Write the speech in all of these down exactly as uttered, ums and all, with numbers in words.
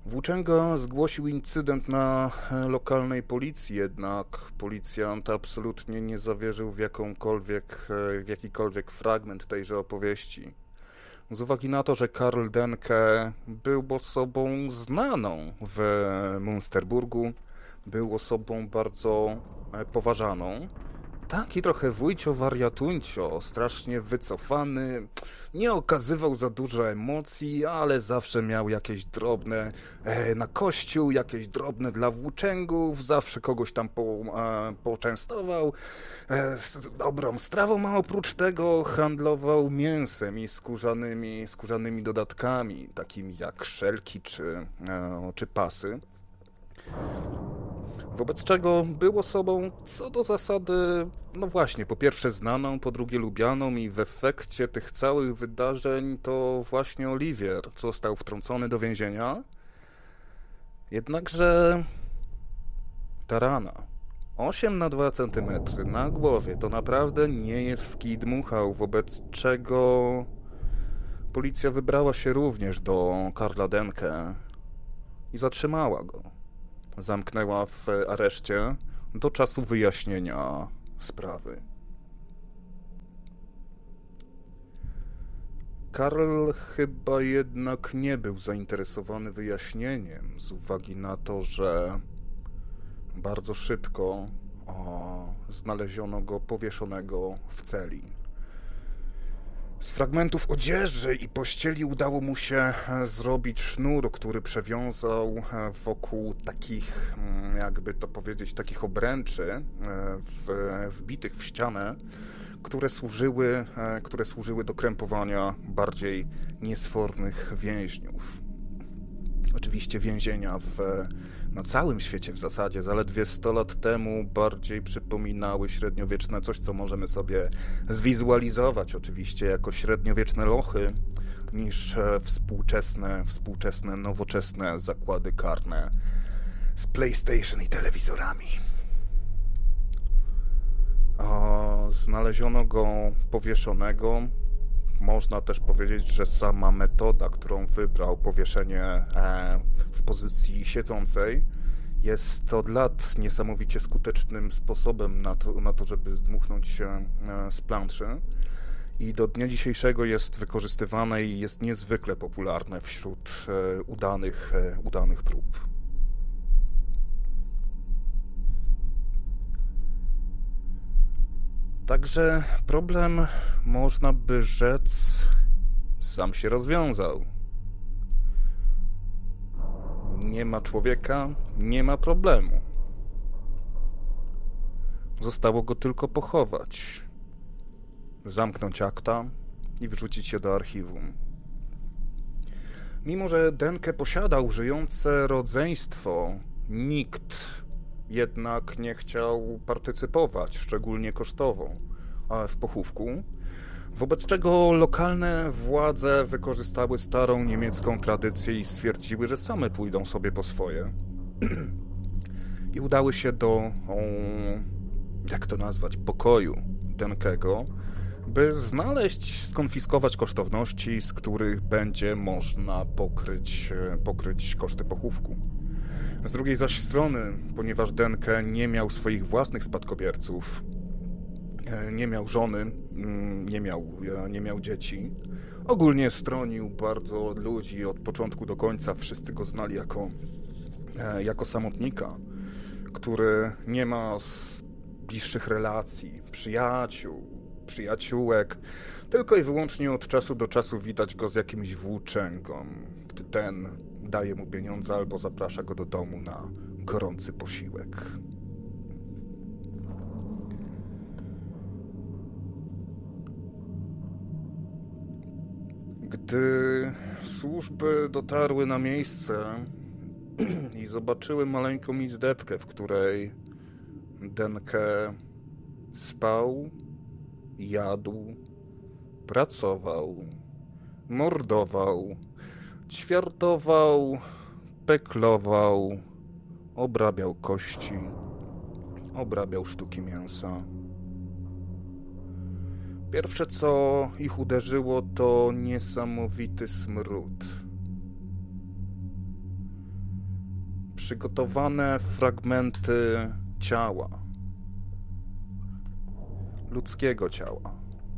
Włóczęga zgłosił incydent na lokalnej policji, jednak policjant absolutnie nie zawierzył w jakąkolwiek, w jakikolwiek fragment tejże opowieści. Z uwagi na to, że Karl Denke był osobą znaną w Münsterburgu, był osobą bardzo poważaną, taki trochę wujcio wariatuncio, strasznie wycofany, nie okazywał za dużo emocji, ale zawsze miał jakieś drobne e, na kościół, jakieś drobne dla włóczęgów, zawsze kogoś tam po, e, poczęstował e, z dobrą strawą, a oprócz tego handlował mięsem i skórzanymi, skórzanymi dodatkami, takimi jak szelki czy, e, czy pasy. Wobec czego był osobą co do zasady, no właśnie, po pierwsze znaną, po drugie lubianą i w efekcie tych całych wydarzeń to właśnie Oliwier został wtrącony do więzienia. Jednakże ta rana, osiem na dwa centymetry na głowie, to naprawdę nie jest w kij dmuchał, wobec czego policja wybrała się również do Karla Denke i zatrzymała go. Zamknęła w areszcie do czasu wyjaśnienia sprawy. Karl chyba jednak nie był zainteresowany wyjaśnieniem z uwagi na to, że bardzo szybko o, znaleziono go powieszonego w celi. Z fragmentów odzieży i pościeli udało mu się zrobić sznur, który przewiązał wokół takich, jakby to powiedzieć, takich obręczy w, wbitych w ścianę, które służyły, które służyły do krępowania bardziej niesfornych więźniów. Oczywiście więzienia w, na całym świecie w zasadzie zaledwie sto lat temu bardziej przypominały średniowieczne coś, co możemy sobie zwizualizować oczywiście jako średniowieczne lochy, niż współczesne, współczesne, nowoczesne zakłady karne z PlayStation i telewizorami. O, znaleziono go powieszonego. Można też powiedzieć, że sama metoda, którą wybrał, powieszenie w pozycji siedzącej, jest od lat niesamowicie skutecznym sposobem na to, na to, żeby zdmuchnąć się z planszy i do dnia dzisiejszego jest wykorzystywane i jest niezwykle popularne wśród udanych, udanych prób. Także problem, można by rzec, sam się rozwiązał. Nie ma człowieka, nie ma problemu. Zostało go tylko pochować, zamknąć akta i wrzucić je do archiwum. Mimo że Denke posiadał żyjące rodzeństwo, nikt jednak nie chciał partycypować, szczególnie kosztowo, w pochówku, wobec czego lokalne władze wykorzystały starą niemiecką tradycję i stwierdziły, że same pójdą sobie po swoje. I udały się do, o, jak to nazwać, pokoju Denkego, by znaleźć, skonfiskować kosztowności, z których będzie można pokryć, pokryć koszty pochówku. Z drugiej zaś strony, ponieważ Denke nie miał swoich własnych spadkobierców, nie miał żony, nie miał, nie miał dzieci, ogólnie stronił bardzo od ludzi od początku do końca. Wszyscy go znali jako, jako samotnika, który nie ma bliższych relacji, przyjaciół, przyjaciółek, tylko i wyłącznie od czasu do czasu widać go z jakimś włóczęgą, gdy ten daje mu pieniądze albo zaprasza go do domu na gorący posiłek. Gdy służby dotarły na miejsce i zobaczyły maleńką izdebkę, w której Denke spał, jadł, pracował, mordował, ćwiartował, peklował, obrabiał kości, obrabiał sztuki mięsa. Pierwsze, co ich uderzyło, to niesamowity smród. przygotowane fragmenty ciała. Ludzkiego ciała.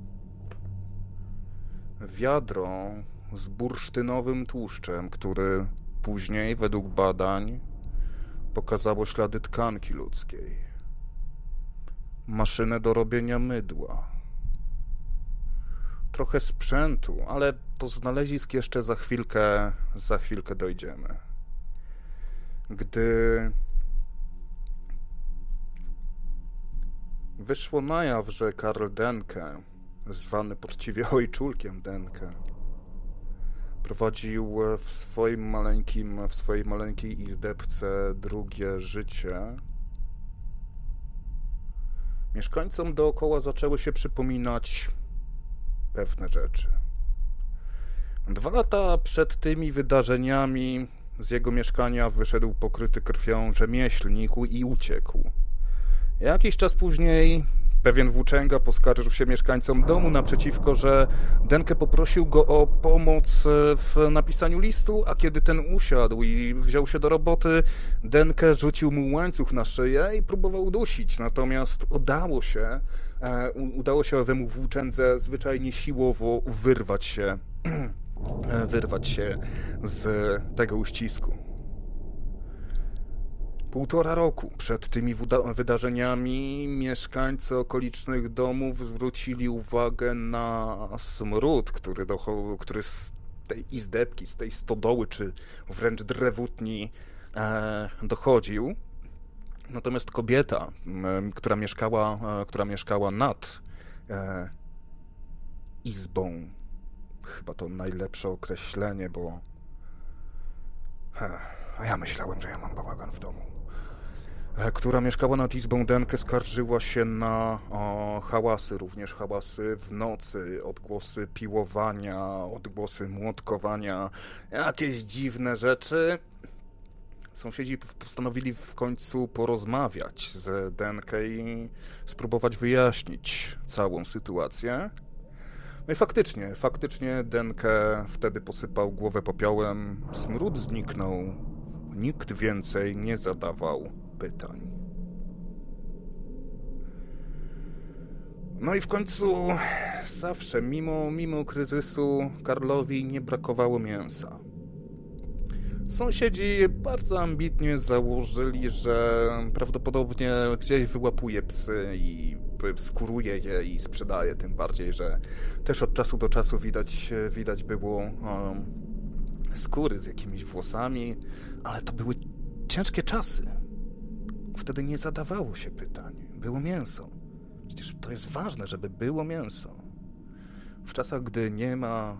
Wiadro z bursztynowym tłuszczem, który później, według badań, pokazało ślady tkanki ludzkiej. Maszynę do robienia mydła. Trochę sprzętu, ale do znalezisk jeszcze za chwilkę, za chwilkę dojdziemy. Gdy wyszło na jaw, że Karl Denke, zwany poczciwie ojczulkiem Denke, prowadził w swoim maleńkim, w swojej maleńkiej izdebce drugie życie, mieszkańcom dookoła zaczęły się przypominać pewne rzeczy. Dwa lata przed tymi wydarzeniami z jego mieszkania wyszedł pokryty krwią rzemieślnik i uciekł. Jakiś czas później pewien włóczęga poskarżył się mieszkańcom domu naprzeciwko, że Denke poprosił go o pomoc w napisaniu listu, a kiedy ten usiadł i wziął się do roboty, Denke rzucił mu łańcuch na szyję i próbował udusić. Natomiast udało się, e, udało się owemu włóczędze zwyczajnie siłowo wyrwać się, wyrwać się z tego uścisku. Półtora roku przed tymi wydarzeniami mieszkańcy okolicznych domów zwrócili uwagę na smród, który, do, który z tej izdebki, z tej stodoły, czy wręcz drewutni e, dochodził. Natomiast kobieta, e, która mieszkała, e, która mieszkała nad e, izbą, chyba to najlepsze określenie, bo he, a ja myślałem, że ja mam bałagan w domu. Która mieszkała nad izbą Denke, skarżyła się na o, hałasy, również hałasy w nocy, odgłosy piłowania, odgłosy młotkowania, jakieś dziwne rzeczy. Sąsiedzi postanowili w końcu porozmawiać z Denke i spróbować wyjaśnić całą sytuację. No i faktycznie, faktycznie Denke wtedy posypał głowę popiołem, smród zniknął, nikt więcej nie zadawał pytań. No i w końcu zawsze, mimo, mimo kryzysu, Karlowi nie brakowało mięsa. Sąsiedzi bardzo ambitnie założyli, że prawdopodobnie gdzieś wyłapuje psy i skóruje je i sprzedaje, tym bardziej, że też od czasu do czasu widać, widać było um, skóry z jakimiś włosami, ale to były ciężkie czasy. Wtedy nie zadawało się pytań. Było mięso. Przecież to jest ważne, żeby było mięso. W czasach, gdy nie ma...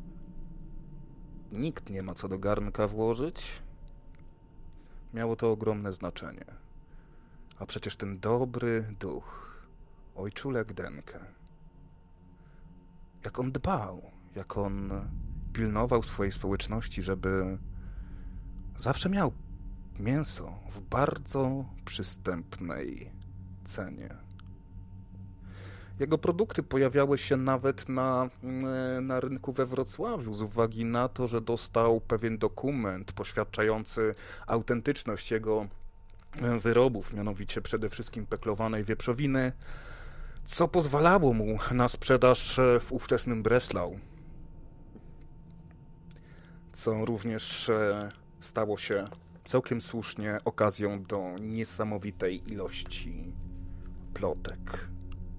Nikt nie ma co do garnka włożyć, miało to ogromne znaczenie. A przecież ten dobry duch, ojczulek Denke, jak on dbał, jak on pilnował swojej społeczności, żeby zawsze miał mięso w bardzo przystępnej cenie. Jego produkty pojawiały się nawet na, na rynku we Wrocławiu z uwagi na to, że dostał pewien dokument poświadczający autentyczność jego wyrobów, mianowicie przede wszystkim peklowanej wieprzowiny, co pozwalało mu na sprzedaż w ówczesnym Breslau, co również stało się całkiem słusznie okazją do niesamowitej ilości plotek.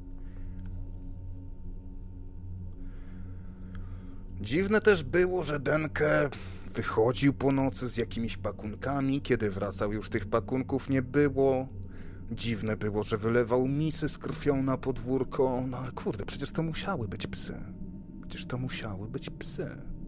Dziwne też było, że Denke wychodził po nocy z jakimiś pakunkami, kiedy wracał już tych pakunków nie było. Dziwne było, że wylewał misy z krwią na podwórko, no ale kurde, przecież to musiały być psy. Przecież to musiały być psy.